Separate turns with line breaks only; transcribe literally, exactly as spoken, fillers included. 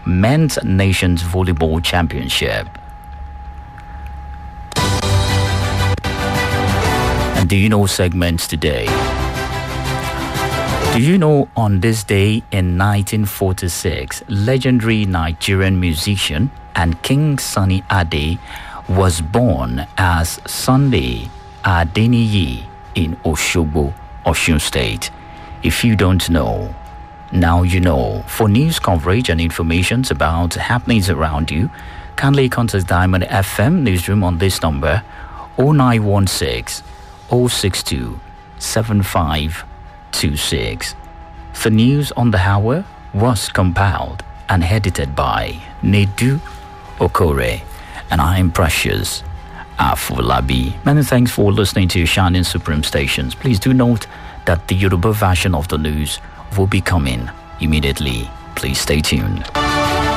Men's Nations Volleyball Championship. And do you know segments today? Do you know on this day in nineteen forty-six, legendary Nigerian musician and King Sunny Ade was born as Sunday Adeniyi in Oshogbo, Osun State? If you don't know, now you know. For news coverage and information about happenings around you, kindly contact Diamond F M newsroom on this number oh nine one six, oh six two, seven five two six. The news on the hour was compiled and edited by Nedu Okore, and I am Precious Afolabi. Many thanks for listening to Shining Supreme Stations. Please do note that the Yoruba version of the news will be coming immediately. Please stay tuned.